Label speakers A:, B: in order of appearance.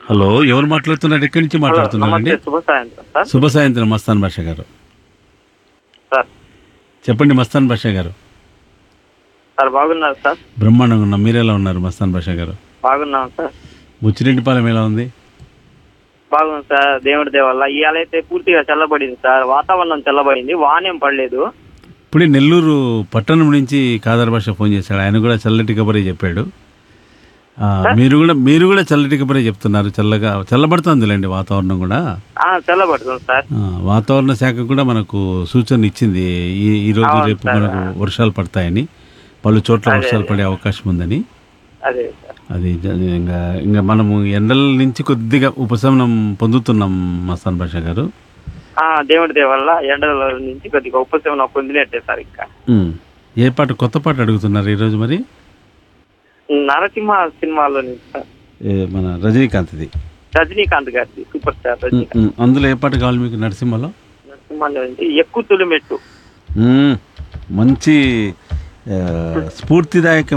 A: Hello, ఎవరు మాట్లాడుతున్నారు? ఎక్కడి నుంచి
B: హలో,
A: మాట్లాడుతున్నారండి?
B: నమస్తే. శుభ సాయంత్రం సార్.
A: శుభ సాయంత్రం మస్తాన్ బాషా గారు.
B: సార్
A: చెప్పండి మస్తాన్ బాషా గారు.
B: సార్ బాగున్నారు సార్.
A: బ్రహ్మాండంగా ఉన్నాం. మీరెలా ఉన్నారు మస్తాన్ బాషా గారు?
B: బాగున్నాం సార్.
A: బుచ్చిరెడ్డిపాలెం ఎలా ఉంది?
B: బాగుంది సార్. దేవుడి దయ వల్ల ఇవాళ అయితే పూర్తిగా చల్లబడింది సార్. వాతావరణం చల్లబడింది, వానేం పడలేదు.
A: ఇప్పుడే నెల్లూరు పట్టణం నుంచి కాదర్ బాషా ఫోన్ చేశాడు. ఆయన కూడా చల్లటి కబరే చెప్పాడు. మీరు కూడా చల్లటి కబరే చెప్తున్నారు. చల్లబడుతుందిలేండి వాతావరణం కూడా.
B: చల్లబడుతుంది సార్.
A: వాతావరణ శాఖ కూడా మనకు సూచన ఇచ్చింది. ఈ రోజు
B: అవును
A: రేపు
B: సార్.
A: మనకు వర్షాలు పడతాయని, పలు చోట్ల
B: అదే,
A: వర్షాలు పడే అవకాశం ఉందని.
B: అదే సార్.
A: అది ఇంకా మనము ఎండల నుంచి కొద్దిగా ఉపశమనం పొందుతున్నాం మస్తాన్ బాషా గారు.
B: దేవుడి దయ వల్ల ఎండల నుంచి కొద్దిగా ఉపశమనం పొందినట్టే సార్. ఇంకా
A: ఏ పాట, కొత్త పాట అడుగుతున్నారు ఈరోజు మరి?
B: నరసింహ సినిమాలో నుంచి సార్.
A: మన రజనీకాంత్ది.
B: రజనీకాంత్ గారిది, సూపర్ స్టార్ రజనీకాంత్.
A: అందులో ఏ పాట కావాలి మీకు? నరసింహలో
B: నరసింహలో నుంచి ఎక్కువ తొలిమెట్టు.
A: మంచి స్ఫూర్తిదాయక